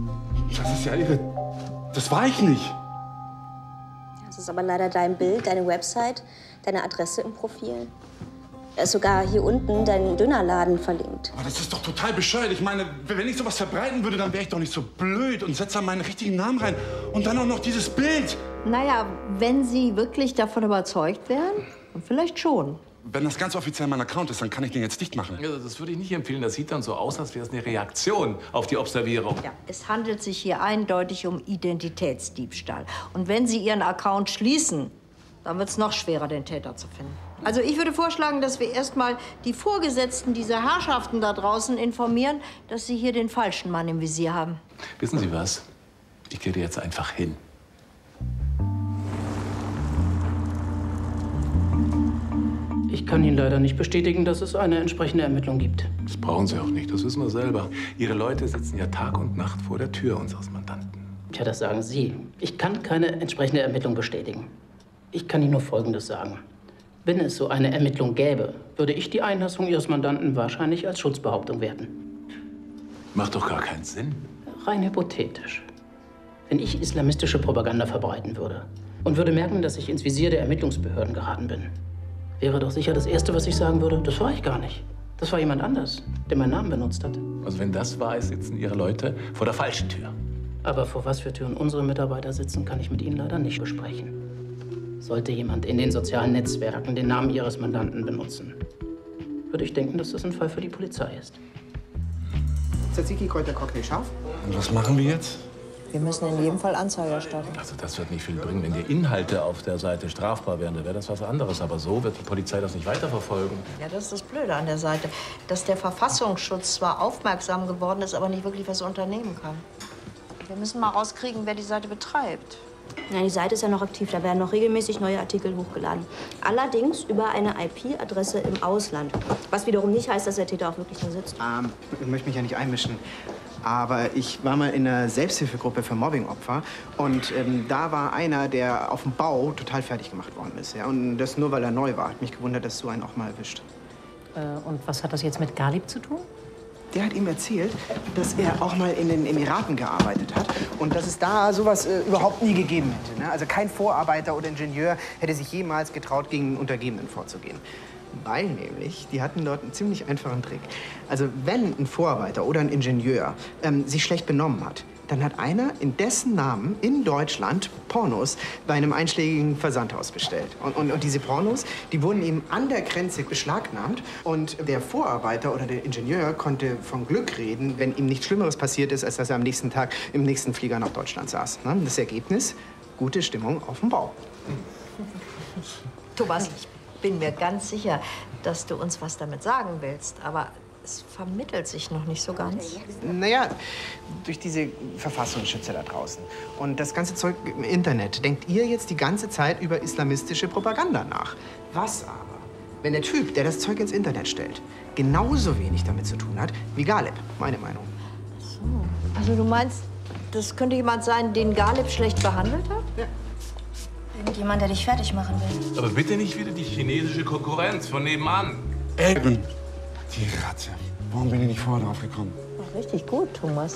Das ist ja irre. Das war ich nicht. Das ist aber leider dein Bild, deine Website, deine Adresse im Profil. Da ist sogar hier unten dein Dönerladen verlinkt. Aber das ist doch total bescheuert. Ich meine, wenn ich sowas verbreiten würde, dann wäre ich doch nicht so blöd und setze da meinen richtigen Namen rein. Und dann auch noch dieses Bild. Naja, wenn Sie wirklich davon überzeugt wären, dann vielleicht schon. Wenn das ganz offiziell mein Account ist, dann kann ich den jetzt dicht machen. Ja, das würde ich nicht empfehlen. Das sieht dann so aus, als wäre es eine Reaktion auf die Observierung. Ja, es handelt sich hier eindeutig um Identitätsdiebstahl. Und wenn Sie Ihren Account schließen, dann wird es noch schwerer, den Täter zu finden. Also ich würde vorschlagen, dass wir erst mal die Vorgesetzten dieser Herrschaften da draußen informieren, dass sie hier den falschen Mann im Visier haben. Wissen Sie was? Ich gehe jetzt einfach hin. Ich kann Ihnen leider nicht bestätigen, dass es eine entsprechende Ermittlung gibt. Das brauchen Sie auch nicht, das wissen wir selber. Ihre Leute sitzen ja Tag und Nacht vor der Tür unseres Mandanten. Tja, das sagen Sie. Ich kann keine entsprechende Ermittlung bestätigen. Ich kann Ihnen nur Folgendes sagen. Wenn es so eine Ermittlung gäbe, würde ich die Einlassung Ihres Mandanten wahrscheinlich als Schutzbehauptung werten. Macht doch gar keinen Sinn. Rein hypothetisch. Wenn ich islamistische Propaganda verbreiten würde und würde merken, dass ich ins Visier der Ermittlungsbehörden geraten bin, wäre doch sicher das Erste, was ich sagen würde, das war ich gar nicht. Das war jemand anders, der meinen Namen benutzt hat. Also wenn das wahr ist, sitzen Ihre Leute vor der falschen Tür. Aber vor was für Türen unsere Mitarbeiter sitzen, kann ich mit Ihnen leider nicht besprechen. Sollte jemand in den sozialen Netzwerken den Namen Ihres Mandanten benutzen, würde ich denken, dass das ein Fall für die Polizei ist. Tzatziki, Kräutercocktail scharf. Und was machen wir jetzt? Wir müssen in jedem Fall Anzeige erstatten. Also das wird nicht viel bringen. Wenn die Inhalte auf der Seite strafbar wären, dann wäre das was anderes. Aber so wird die Polizei das nicht weiterverfolgen. Ja, das ist das Blöde an der Seite, dass der Verfassungsschutz zwar aufmerksam geworden ist, aber nicht wirklich was unternehmen kann. Wir müssen mal rauskriegen, wer die Seite betreibt. Ja, die Seite ist ja noch aktiv, da werden noch regelmäßig neue Artikel hochgeladen. Allerdings über eine IP-Adresse im Ausland. Was wiederum nicht heißt, dass der Täter auch wirklich da sitzt. Ich möchte mich ja nicht einmischen. Aber ich war mal in einer Selbsthilfegruppe für Mobbingopfer. Und da war einer, der auf dem Bau total fertig gemacht worden ist. Ja? Und das nur, weil er neu war. Hat mich gewundert, dass so einen auch mal erwischt. Und was hat das jetzt mit Galib zu tun? Der hat ihm erzählt, dass er auch mal in den Emiraten gearbeitet hat und dass es da sowas überhaupt nie gegeben hätte. Ne? Also kein Vorarbeiter oder Ingenieur hätte sich jemals getraut, gegen einen Untergebenen vorzugehen. Weil nämlich, die hatten dort einen ziemlich einfachen Trick. Also wenn ein Vorarbeiter oder ein Ingenieur sich schlecht benommen hat, dann hat einer in dessen Namen in Deutschland Pornos bei einem einschlägigen Versandhaus bestellt. Und diese Pornos, die wurden ihm an der Grenze beschlagnahmt. Und der Vorarbeiter oder der Ingenieur konnte von Glück reden, wenn ihm nichts Schlimmeres passiert ist, als dass er am nächsten Tag im nächsten Flieger nach Deutschland saß. Das Ergebnis? Gute Stimmung auf dem Bau. Thomas, ich bin mir ganz sicher, dass du uns was damit sagen willst. Aber es vermittelt sich noch nicht so ganz. Naja, durch diese Verfassungsschützer da draußen und das ganze Zeug im Internet denkt ihr jetzt die ganze Zeit über islamistische Propaganda nach. Was aber, wenn der Typ, der das Zeug ins Internet stellt, genauso wenig damit zu tun hat wie Galib, meine Meinung. Ach so. Also du meinst, das könnte jemand sein, den Galib schlecht behandelt hat? Ja. Irgendjemand, der dich fertig machen will. Aber bitte nicht wieder die chinesische Konkurrenz von nebenan. Eben. Die Ratte. Warum bin ich nicht vorher drauf gekommen? Ach, richtig gut, Thomas.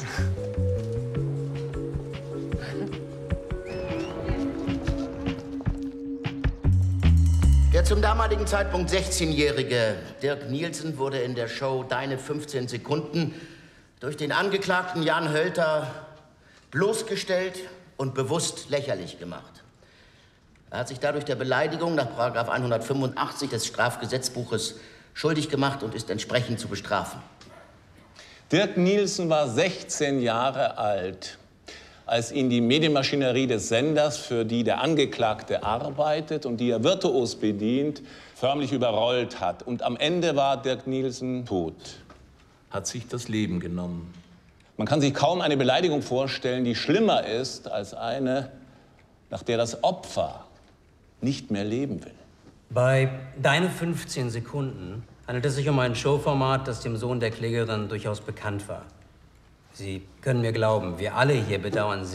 Der zum damaligen Zeitpunkt 16-jährige Dirk Nielsen wurde in der Show Deine 15 Sekunden durch den Angeklagten Jan Hölter bloßgestellt und bewusst lächerlich gemacht. Er hat sich dadurch der Beleidigung nach § 185 des Strafgesetzbuches schuldig gemacht und ist entsprechend zu bestrafen. Dirk Nielsen war 16 Jahre alt, als ihn die Medienmaschinerie des Senders, für die der Angeklagte arbeitet und die er virtuos bedient, förmlich überrollt hat. Und am Ende war Dirk Nielsen tot. Hat sich das Leben genommen. Man kann sich kaum eine Beleidigung vorstellen, die schlimmer ist als eine, nach der das Opfer nicht mehr leben will. Bei Deine 15 Sekunden handelt es sich um ein Showformat, das dem Sohn der Klägerin durchaus bekannt war. Sie können mir glauben, wir alle hier bedauern